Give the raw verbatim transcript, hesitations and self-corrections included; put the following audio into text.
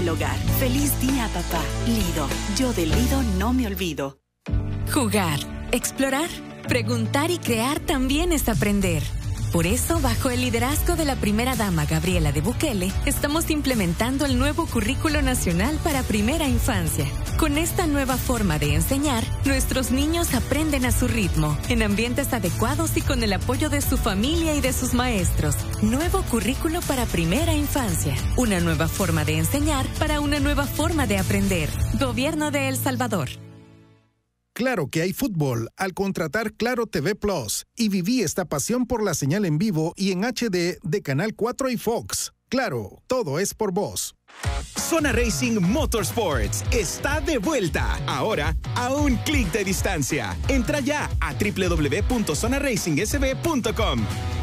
el hogar. ¡Feliz día, papá! Lido. Yo de Lido no me olvido. Jugar, explorar, preguntar y crear también es aprender. Por eso, bajo el liderazgo de la primera dama Gabriela de Bukele, estamos implementando el nuevo Currículo Nacional para Primera Infancia. Con esta nueva forma de enseñar, nuestros niños aprenden a su ritmo, en ambientes adecuados y con el apoyo de su familia y de sus maestros. Nuevo Currículo para Primera Infancia. Una nueva forma de enseñar para una nueva forma de aprender. Gobierno de El Salvador. Claro que hay fútbol al contratar Claro T V Plus y viví esta pasión por la señal en vivo y en H D de Canal cuatro y Fox. Claro, todo es por vos. Zona Racing Motorsports está de vuelta, ahora a un clic de distancia. Entra ya a doble u doble u doble u punto zona racing s b punto com.